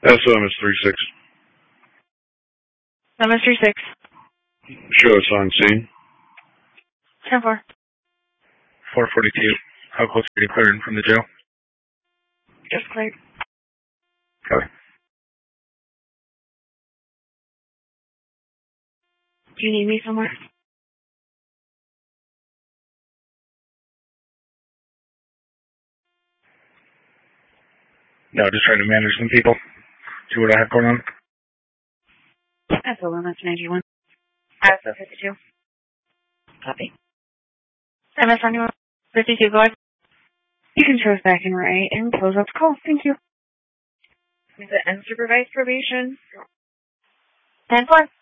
SOM is 36. Number 36. Show us on scene. 10-4. 442. How close are you clearing from the jail? Just cleared. Okay. Do you need me somewhere? No, just trying to manage some people. See what I have going on. That's a limit, 91. ISO 52. Copy. MS on your 52, go ahead. You can choose back and right and close up the call. Thank you. Is it unsupervised probation? 10-4.